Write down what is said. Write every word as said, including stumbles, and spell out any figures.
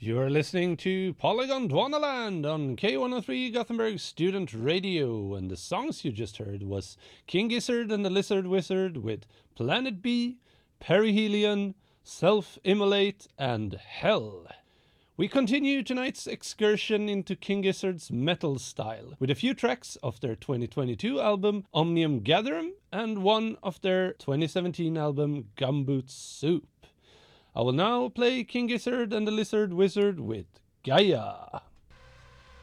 You're listening to Polygon Dwanaland on K one oh three Gothenburg Student Radio, and the songs you just heard was King Gizzard and the Lizard Wizard with Planet B, Perihelion, Self-Immolate, and Hell. We continue tonight's excursion into King Gizzard's metal style with a few tracks of their twenty twenty-two album Omnium Gatherum and one of their twenty seventeen album Gumboot Soup. I will now play King Gizzard and the Lizard Wizard with Gaia.